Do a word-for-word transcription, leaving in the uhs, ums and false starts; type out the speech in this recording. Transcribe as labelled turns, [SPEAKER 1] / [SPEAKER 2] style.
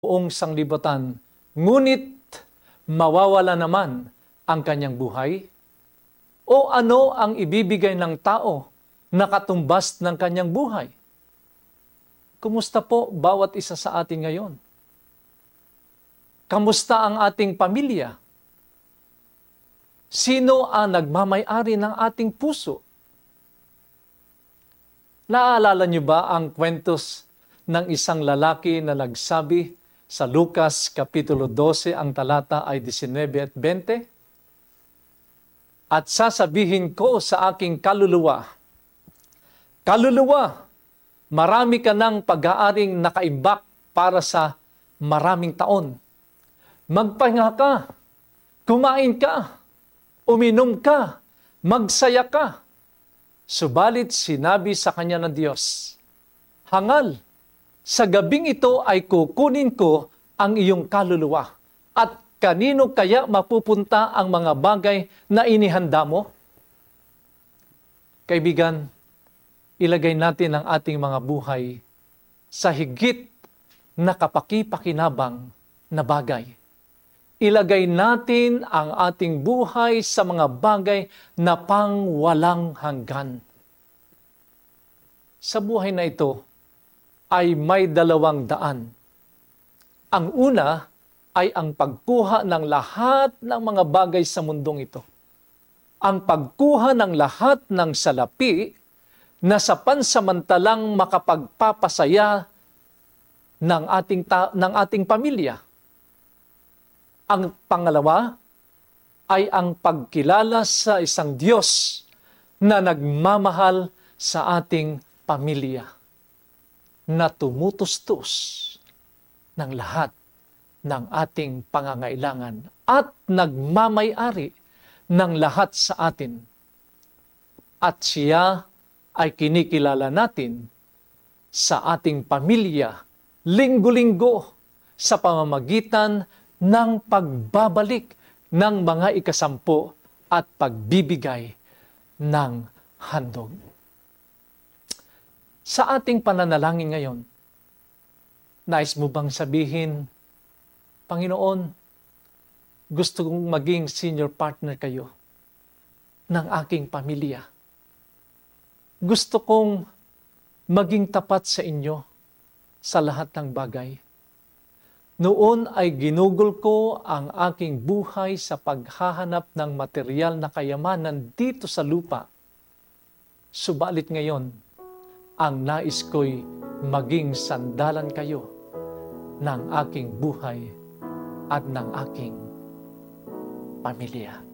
[SPEAKER 1] buong sanglibutan, ngunit mawawala naman ang kanyang buhay? O ano ang ibibigay ng tao na katumbas ng kanyang buhay? Kumusta po bawat isa sa atin ngayon? Kamusta ang ating pamilya? Sino ang nagmamay-ari ng ating puso? Naaalala niyo ba ang kwentos ng isang lalaki na nagsabi sa Lucas Kapitulo twelve, ang talata ay nineteen at twenty? At sasabihin ko sa aking kaluluwa, Kaluluwa, marami ka ng pag-aaring nakaimbak para sa maraming taon. Magpahinga ka, kumain ka, uminom ka, magsaya ka. Subalit sinabi sa kanya ng Diyos, Hangal, sa gabing ito ay kukunin ko ang iyong kaluluwa. At kanino kaya mapupunta ang mga bagay na inihanda mo? Kaibigan, ilagay natin ang ating mga buhay sa higit na kapaki-pakinabang na bagay. Ilagay natin ang ating buhay sa mga bagay na pangwalang hanggan. Sa buhay na ito ay may dalawang daan. Ang una ay ang pagkuha ng lahat ng mga bagay sa mundong ito. Ang pagkuha ng lahat ng salapi na sa pansamantalang makapagpapasaya ng ating, ta- ng ating pamilya. Ang pangalawa ay ang pagkilala sa isang Diyos na nagmamahal sa ating pamilya, na tumutustos ng lahat ng ating pangangailangan at nagmamay-ari ng lahat sa atin. At siya ay kinikilala natin sa ating pamilya linggo-linggo sa pamamagitan ng pagbabalik ng mga ikasampu at pagbibigay ng handog. Sa ating pananalangin ngayon, nais mo bang sabihin, Panginoon, gusto kong maging senior partner kayo ng aking pamilya. Gusto kong maging tapat sa inyo sa lahat ng bagay. Noon ay ginugol ko ang aking buhay sa paghahanap ng material na kayamanan dito sa lupa. Subalit ngayon, ang nais ko'y maging sandalan kayo ng aking buhay at ng aking pamilya.